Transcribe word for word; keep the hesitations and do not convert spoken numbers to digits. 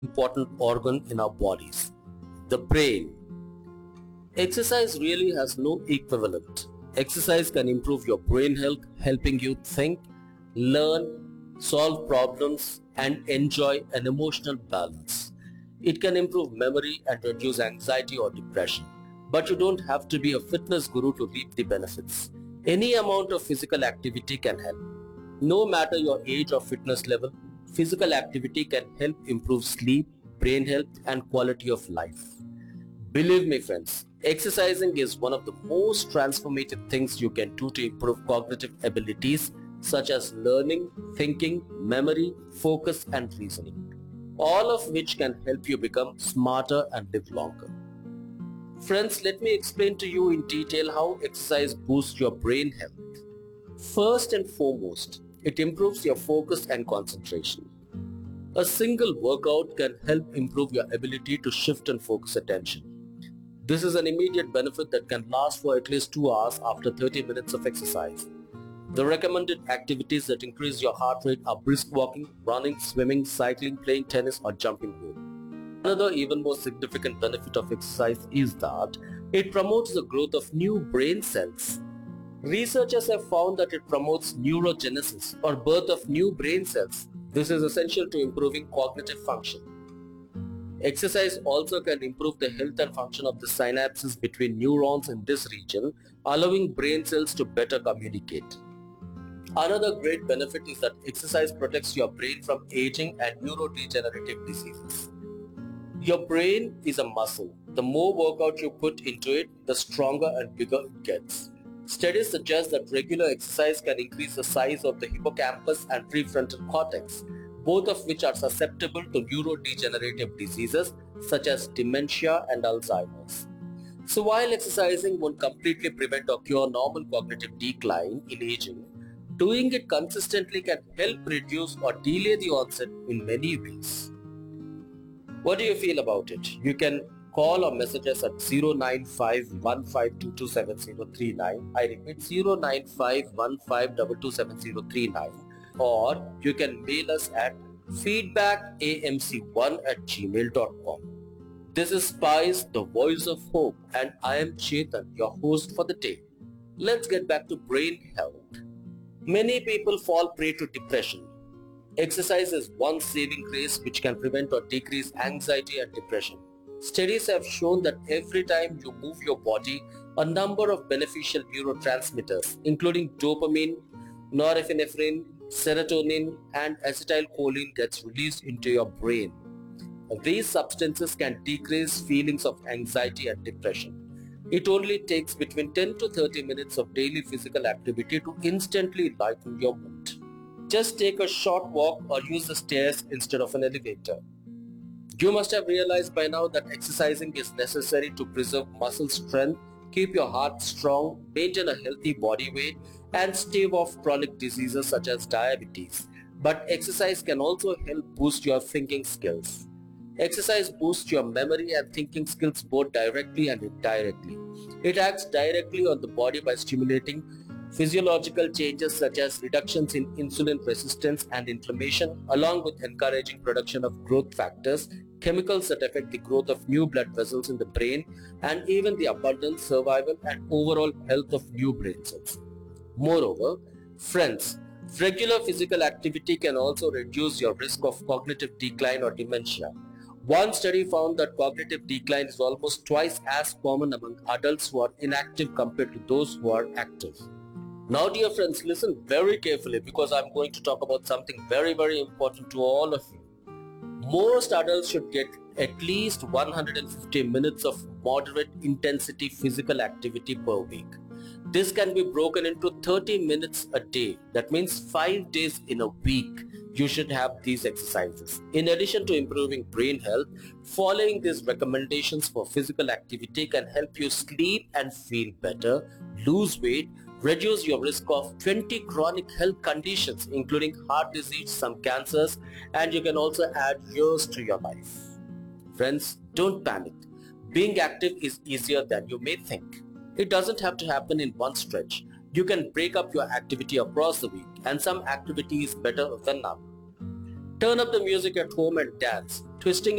important organ in our bodies, the brain. Exercise really has no equivalent. Exercise can improve your brain health, helping you think, learn, solve problems, and enjoy an emotional balance. It can improve memory and reduce anxiety or depression. But you don't have to be a fitness guru to reap the benefits. Any amount of physical activity can help. No matter your age or fitness level, physical activity can help improve sleep, brain health, and quality of life. Believe me friends, exercising is one of the most transformative things you can do to improve cognitive abilities such as learning, thinking, memory, focus, and reasoning, all of which can help you become smarter and live longer. Friends, let me explain to you in detail how exercise boosts your brain health. First and foremost, it improves your focus and concentration. A single workout can help improve your ability to shift and focus attention. This is an immediate benefit that can last for at least two hours after thirty minutes of exercise. The recommended activities that increase your heart rate are brisk walking, running, swimming, cycling, playing tennis, or jumping rope. Another even more significant benefit of exercise is that it promotes the growth of new brain cells. Researchers have found that it promotes neurogenesis or birth of new brain cells. This is essential to improving cognitive function. Exercise also can improve the health and function of the synapses between neurons in this region, allowing brain cells to better communicate. Another great benefit is that exercise protects your brain from aging and neurodegenerative diseases. Your brain is a muscle. The more workout you put into it, the stronger and bigger it gets. Studies suggest that regular exercise can increase the size of the hippocampus and prefrontal cortex, both of which are susceptible to neurodegenerative diseases such as dementia and Alzheimer's. So while exercising won't completely prevent or cure normal cognitive decline in aging, doing it consistently can help reduce or delay the onset in many ways. What do you feel about it? You can call or message us at zero nine five one five two two seven zero three nine. I repeat zero nine five one five two two seven zero three nine. Or you can mail us at feedback a m c one at gmail dot com. This is Spice, the voice of hope, and I am Chetan, your host for the day. Let's get back to brain health. Many people fall prey to depression. Exercise is one saving grace which can prevent or decrease anxiety and depression. Studies have shown that every time you move your body, a number of beneficial neurotransmitters, including dopamine, norepinephrine, serotonin, and acetylcholine gets released into your brain. These substances can decrease feelings of anxiety and depression. It only takes between ten to thirty minutes of daily physical activity to instantly lighten your mood. Just take a short walk or use the stairs instead of an elevator. You must have realized by now that exercising is necessary to preserve muscle strength, keep your heart strong, maintain a healthy body weight, and stave off chronic diseases such as diabetes. But exercise can also help boost your thinking skills. Exercise boosts your memory and thinking skills both directly and indirectly. It acts directly on the body by stimulating physiological changes such as reductions in insulin resistance and inflammation, along with encouraging production of growth factors, chemicals that affect the growth of new blood vessels in the brain, and even the abundance, survival, and overall health of new brain cells. Moreover, friends, regular physical activity can also reduce your risk of cognitive decline or dementia. One study found that cognitive decline is almost twice as common among adults who are inactive compared to those who are active. Now dear friends, listen very carefully because I'm going to talk about something very very important to all of you. Most adults should get at least one hundred fifty minutes of moderate intensity physical activity per week. This can be broken into thirty minutes a day. That means five days in a week you should have these exercises. In addition to improving brain health, following these recommendations for physical activity can help you sleep and feel better, lose weight, reduce your risk of twenty chronic health conditions including heart disease, some cancers, and you can also add years to your life. Friends, don't panic. Being active is easier than you may think. It doesn't have to happen in one stretch. You can break up your activity across the week, and some activity is better than none. Turn up the music at home and dance, twisting